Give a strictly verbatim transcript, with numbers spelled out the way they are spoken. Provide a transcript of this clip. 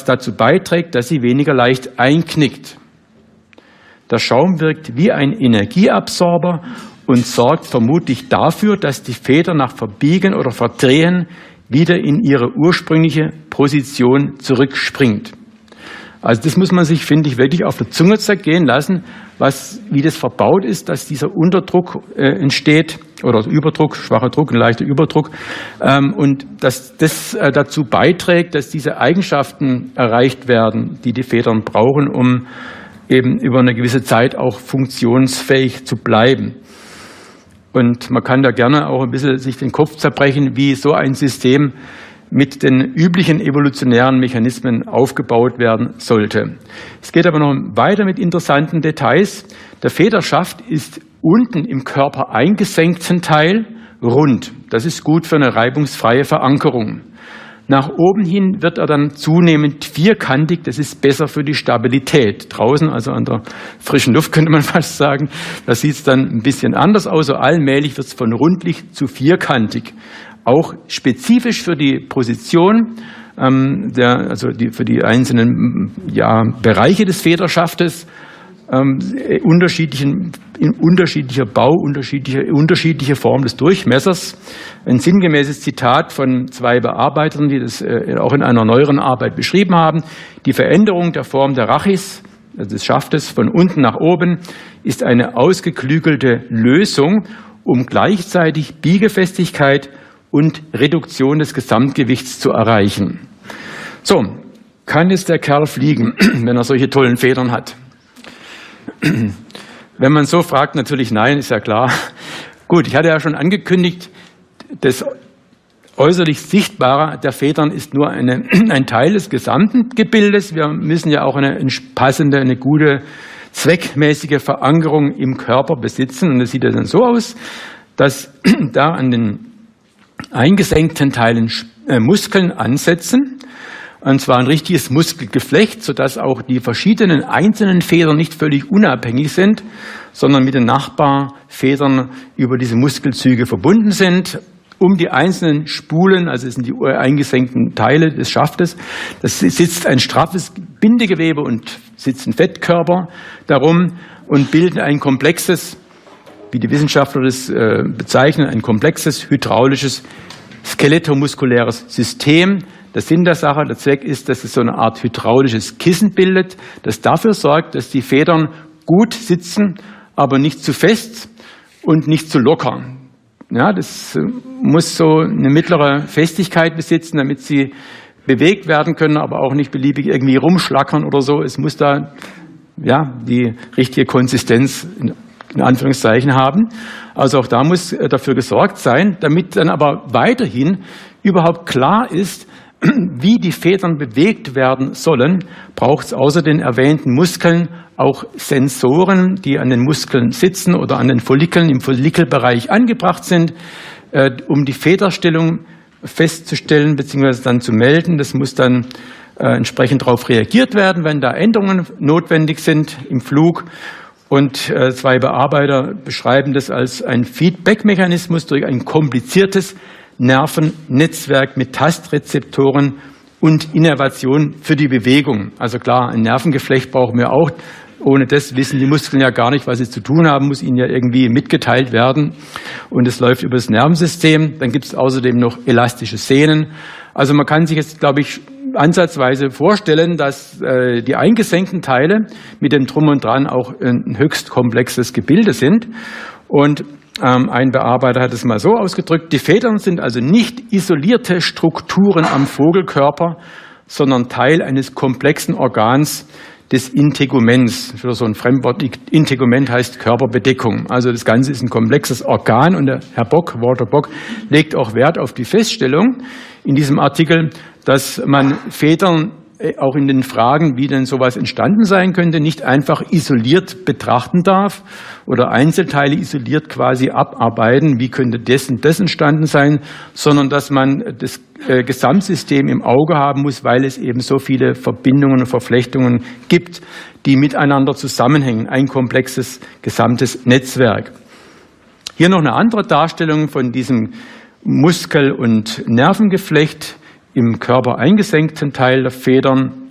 dazu beiträgt, dass sie weniger leicht einknickt. Der Schaum wirkt wie ein Energieabsorber und sorgt vermutlich dafür, dass die Feder nach Verbiegen oder Verdrehen wieder in ihre ursprüngliche Position zurückspringt. Also das muss man sich, finde ich, wirklich auf der Zunge zergehen lassen, was, wie das verbaut ist, dass dieser Unterdruck äh, entsteht oder Überdruck, schwacher Druck, ein leichter Überdruck ähm, und dass das äh, dazu beiträgt, dass diese Eigenschaften erreicht werden, die die Federn brauchen, um eben über eine gewisse Zeit auch funktionsfähig zu bleiben. Und man kann da gerne auch ein bisschen sich den Kopf zerbrechen, wie so ein System mit den üblichen evolutionären Mechanismen aufgebaut werden sollte. Es geht aber noch weiter mit interessanten Details. Der Federschaft ist unten im Körper eingesenkten Teil rund. Das ist gut für eine reibungsfreie Verankerung. Nach oben hin wird er dann zunehmend vierkantig. Das ist besser für die Stabilität. Draußen, also an der frischen Luft, könnte man fast sagen, da sieht es dann ein bisschen anders aus. So allmählich wird es von rundlich zu vierkantig. Auch spezifisch für die Position, ähm, der, also die, für die einzelnen ja, Bereiche des Federschaftes, ähm, unterschiedlichen, in unterschiedlicher Bau, unterschiedliche, unterschiedliche Form des Durchmessers. Ein sinngemäßes Zitat von zwei Bearbeitern, die das äh, auch in einer neueren Arbeit beschrieben haben. Die Veränderung der Form der Rachis, also des Schaftes, von unten nach oben, ist eine ausgeklügelte Lösung, um gleichzeitig Biegefestigkeit und Reduktion des Gesamtgewichts zu erreichen. So, kann jetzt der Kerl fliegen, wenn er solche tollen Federn hat? Wenn man so fragt, natürlich nein, ist ja klar. Gut, ich hatte ja schon angekündigt, das äußerlich Sichtbare der Federn ist nur eine, ein Teil des gesamten Gebildes. Wir müssen ja auch eine passende, eine gute, zweckmäßige Verankerung im Körper besitzen. Und das sieht ja dann so aus, dass da an den eingesenkten Teilen äh, Muskeln ansetzen, und zwar ein richtiges Muskelgeflecht, sodass auch die verschiedenen einzelnen Federn nicht völlig unabhängig sind, sondern mit den Nachbarfedern über diese Muskelzüge verbunden sind. Um die einzelnen Spulen, also es sind die eingesenkten Teile des Schaftes, das sitzt ein straffes Bindegewebe und sitzen Fettkörper darum und bilden ein komplexes, wie die Wissenschaftler das äh, bezeichnen, ein komplexes hydraulisches skeletomuskuläres System. Der Sinn der Sache, der Zweck ist, dass es so eine Art hydraulisches Kissen bildet, das dafür sorgt, dass die Federn gut sitzen, aber nicht zu fest und nicht zu locker. Ja, das äh, muss so eine mittlere Festigkeit besitzen, damit sie bewegt werden können, aber auch nicht beliebig irgendwie rumschlackern oder so. Es muss da ja die richtige Konsistenz in in Anführungszeichen haben. Also auch da muss dafür gesorgt sein, damit dann aber weiterhin überhaupt klar ist, wie die Federn bewegt werden sollen, braucht es außer den erwähnten Muskeln auch Sensoren, die an den Muskeln sitzen oder an den Follikeln im Follikelbereich angebracht sind, äh, um die Federstellung festzustellen bzw. dann zu melden. Das muss dann äh, entsprechend darauf reagiert werden, wenn da Änderungen notwendig sind im Flug. Und äh, zwei Bearbeiter beschreiben das als ein Feedback-Mechanismus durch ein kompliziertes Nervennetzwerk mit Tastrezeptoren und Innervation für die Bewegung. Also klar, ein Nervengeflecht brauchen wir auch. Ohne das wissen die Muskeln ja gar nicht, was sie zu tun haben, muss ihnen ja irgendwie mitgeteilt werden. Und es läuft über das Nervensystem. Dann gibt es außerdem noch elastische Sehnen. Also man kann sich jetzt, glaube ich, ansatzweise vorstellen, dass äh, die eingesenkten Teile mit dem Drum und Dran auch ein höchst komplexes Gebilde sind. Und ähm, ein Bearbeiter hat es mal so ausgedrückt, die Federn sind also nicht isolierte Strukturen am Vogelkörper, sondern Teil eines komplexen Organs des Integuments. Für so ein Fremdwort, Integument heißt Körperbedeckung. Also das Ganze ist ein komplexes Organ und der Herr Bock, Walter Bock, legt auch Wert auf die Feststellung in diesem Artikel, dass man Federn auch in den Fragen, wie denn sowas entstanden sein könnte, nicht einfach isoliert betrachten darf oder Einzelteile isoliert quasi abarbeiten, wie könnte das und das entstanden sein, sondern dass man das äh, Gesamtsystem im Auge haben muss, weil es eben so viele Verbindungen und Verflechtungen gibt, die miteinander zusammenhängen, ein komplexes gesamtes Netzwerk. Hier noch eine andere Darstellung von diesem Muskel- und Nervengeflecht im Körper eingesenkten Teil der Federn.